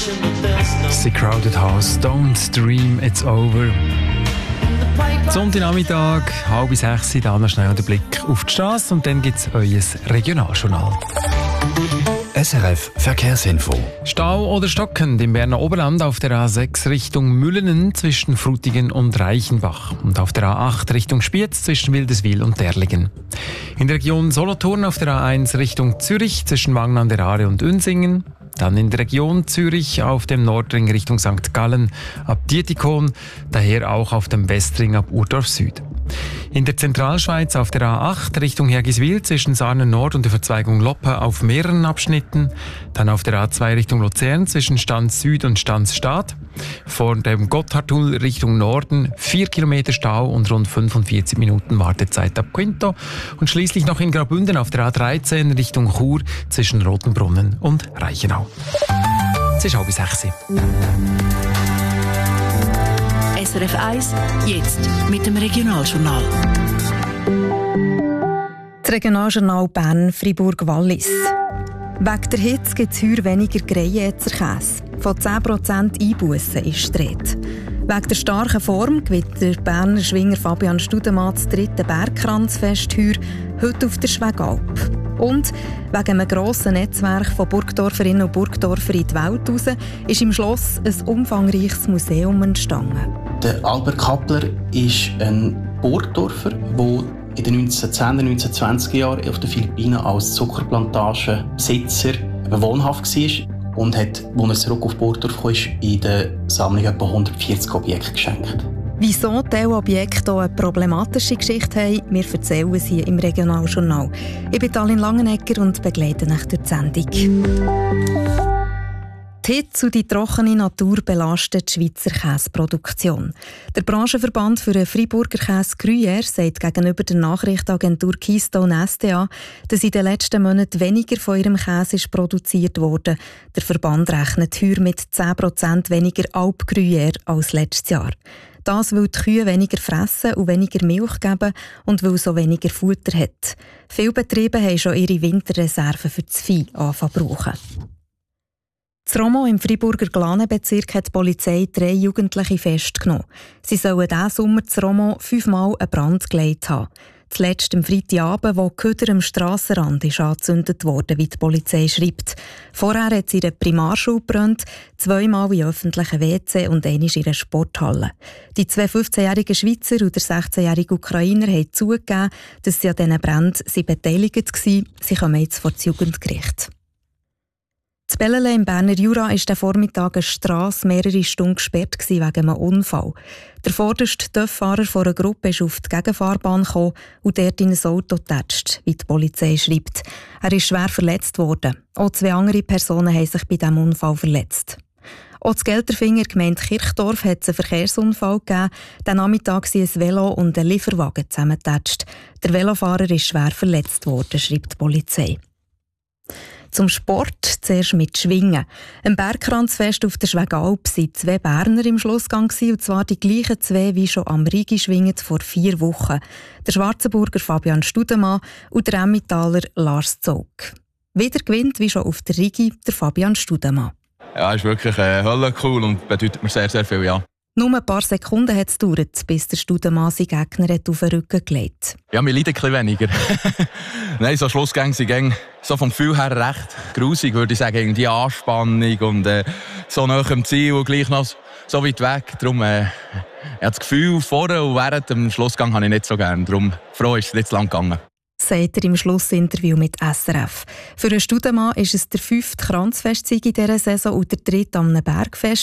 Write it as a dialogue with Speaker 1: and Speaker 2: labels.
Speaker 1: The Crowded House, Don't Dream It's Over. Sonntagnachmittag, 5:30, da noch schnell der Blick auf die Straße und dann gibt es euer Regionaljournal.
Speaker 2: SRF Verkehrsinfo.
Speaker 1: Stau oder stockend im Berner Oberland auf der A6 Richtung Müllenen zwischen Frutigen und Reichenbach und auf der A8 Richtung Spiez zwischen Wildeswil und Derlingen. In der Region Solothurn auf der A1 Richtung Zürich zwischen Wangen an der Aare und Unsingen. Dann in der Region Zürich auf dem Nordring Richtung St. Gallen ab Dietikon, daher auch auf dem Westring ab Urdorf Süd. In der Zentralschweiz auf der A8 Richtung Hergiswil zwischen Sarnen Nord und der Verzweigung Loppe auf mehreren Abschnitten. Dann auf der A2 Richtung Luzern zwischen Stanz Süd und Stanz Stadt. Vor dem Gotthardtunnel Richtung Norden 4 Kilometer Stau und rund 45 Minuten Wartezeit ab Quinto. Und schließlich noch in Graubünden auf der A13 Richtung Chur zwischen Rotenbrunnen und Reichenau. Es ist 5:30.
Speaker 3: SRF 1, jetzt mit dem Regionaljournal.
Speaker 4: Das Regionaljournal Bern-Fribourg-Wallis. Wegen der Hitze gibt es heuer weniger Greyerzer Käse. Von 10% Einbussen ist die Rede. Wegen der starken Form gewinnt der Berner Schwinger Fabian Studemann das 3. Bergkranzfest heuer heute auf der Schwegalp. Und wegen einem grossen Netzwerk von Burgdorferinnen und Burgdorfern in die Welt raus ist im Schloss ein umfangreiches Museum entstanden.
Speaker 5: Der Albert Kappler ist ein Burgdorfer, der in den 1910er, 1920er Jahren auf den Philippinen als Zuckerplantagenbesitzer wohnhaft war und hat, als er zurück auf Burgdorf kam, in der Sammlung etwa 140 Objekte geschenkt.
Speaker 4: Wieso diese Objekte eine problematische Geschichte haben, wir erzählen es hier im Regionaljournal. Ich bin Talin Langenegger und begleite euch durch die Sendung. Die Hitze und die trockene Natur belasten die Schweizer Käseproduktion. Der Branchenverband für den Freiburger Käse Gruyère sagt gegenüber der Nachrichtenagentur Keystone SDA, dass in den letzten Monaten weniger von ihrem Käse ist produziert wurde. Der Verband rechnet heuer mit 10% weniger Alp Gruyère als letztes Jahr. Das, weil die Kühe weniger fressen und weniger Milch geben und weil so weniger Futter hat. Viele Betriebe haben schon ihre Winterreserven für das Vieh angefangen zu brauchen. In Romont im Freiburger Glanenbezirk hat die Polizei 3 Jugendliche festgenommen. Sie sollen diesen Sommer in Romont 5-mal einen Brand gelegt haben. Zuletzt am Freitagabend, wo Köder am Strassenrand angezündet wurde, wie die Polizei schreibt. Vorher hat sie in einer Primarschule gebrannt, 2-mal in öffentlichen WC und einmal in einer Sporthalle. Die 2 15-jährigen Schweizer und der 16-jährige Ukrainer haben zugegeben, dass sie an diesen Bränden beteiligt waren. Sie kommen jetzt vor das Jugendgericht. In Bellelay im Berner Jura war der Vormittag eine Strasse mehrere Stunden gesperrt wegen einem Unfall. Der vorderste TÜV-Fahrer von einer Gruppe ist auf die Gegenfahrbahn gekommen und dort in ein Auto getatscht, wie die Polizei schreibt. Er ist schwer verletzt worden. Auch 2 andere Personen haben sich bei diesem Unfall verletzt. Auch in Gelterfinger, Gemeinde Kirchdorf, hat es einen Verkehrsunfall gegeben. Den Nachmittag sind ein Velo und ein Lieferwagen zusammengetatscht. Der Velofahrer ist schwer verletzt worden, schreibt die Polizei. Zum Sport zuerst mit Schwingen. Im Bergkranzfest auf der Schwegalp waren 2 Berner im Schlussgang, und zwar die gleichen 2 wie schon am Rigi schwingen vor 4 Wochen. Der Schwarzenburger Fabian Studemann und der Emmentaler Lars Zog. Wieder gewinnt wie schon auf der Rigi der Fabian Studemann.
Speaker 6: Ja, ist wirklich Hölle cool und bedeutet mir sehr, sehr viel, ja.
Speaker 4: Nur ein paar Sekunden hat es gedauert, bis der Studemann seinen Gegner auf den Rücken gelegt.
Speaker 6: Ja, mir leidet ein bisschen weniger. Nein, so Schlussgänge sind so vom Gefühl her recht grusig, würde ich sagen. Die Anspannung und so nah am Ziel und gleich noch so weit weg. Darum, das Gefühl vorher und während dem Schlussgang habe ich nicht so gerne. Darum froh ist es nicht zu lang gegangen.
Speaker 4: Sagt er im Schlussinterview mit SRF. Für den Studemann ist es der 5. Kranzfestsieg in dieser Saison und der 3. am Bergfest.